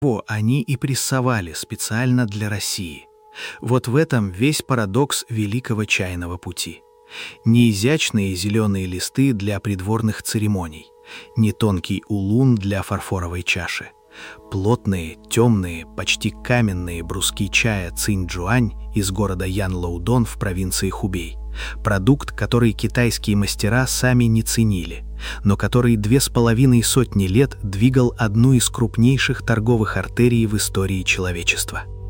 Они и прессовали специально для России. Вот в этом весь парадокс великого чайного пути. Не изящные зеленые листы для придворных церемоний, не тонкий улун для фарфоровой чаши. Плотные, темные, почти каменные бруски чая Цинь-Джуань из города Янлоудон в провинции Хубей. Продукт, который китайские мастера сами не ценили, но который 2500 лет двигал одну из крупнейших торговых артерий в истории человечества.